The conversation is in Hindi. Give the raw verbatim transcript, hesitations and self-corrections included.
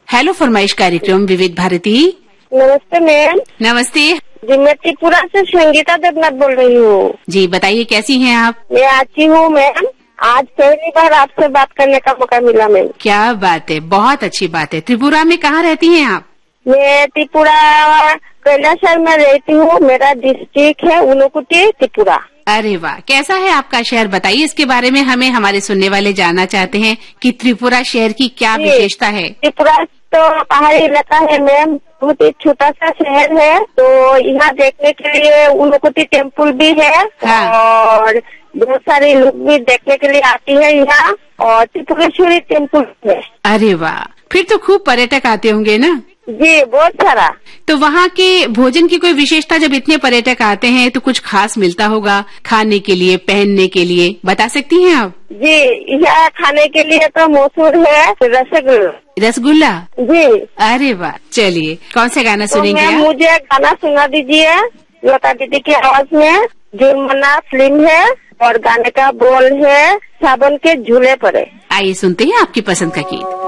हेलो फरमाइश कार्यक्रम विविध भारती। नमस्ते मैम। नमस्ते जी, मैं त्रिपुरा से संगीता देवनाथ बोल रही हूँ। जी, बताइए कैसी हैं आप? मैं अच्छी हूँ मैम। आज पहली बार आपसे बात करने का मौका मिला मैम। क्या बात है, बहुत अच्छी बात है। त्रिपुरा में कहाँ रहती हैं आप? मैं त्रिपुरा कैलाशहर में रहती हूँ। मेरा डिस्ट्रिक्ट है ऊनकोटी, त्रिपुरा। अरे वाह, कैसा है आपका शहर? बताइए इसके बारे में, हमें हमारे सुनने वाले जानना चाहते हैं कि त्रिपुरा शहर की क्या विशेषता है। त्रिपुरा तो पहाड़ी इलाका है मैम, बहुत ही छोटा सा शहर है। तो यहाँ देखने के लिए ऊनकोटी टेम्पल भी है। हाँ। और बहुत सारे लोग भी देखने के लिए आती है यहाँ, और त्रिपुरेश्वरी टेम्पल है। अरे वाह, फिर तो खूब पर्यटक आते होंगे ना? जी, बहुत सारा। तो वहाँ के भोजन की कोई विशेषता? जब इतने पर्यटक आते हैं तो कुछ खास मिलता होगा खाने के लिए, पहनने के लिए, बता सकती हैं आप? जी, यहाँ खाने के लिए तो मशहूर है रसगुल्ला। रसगुल्ला जी। अरे वाह, चलिए कौन सा गाना तो सुनेंगे आप? मुझे गाना सुना दीजिए लता दीदी की आवाज में। जुर्माना फिल्म है और गाने का बोल है सावन के झूले पड़े। आइए सुनते हैं आपकी पसंद का गीत।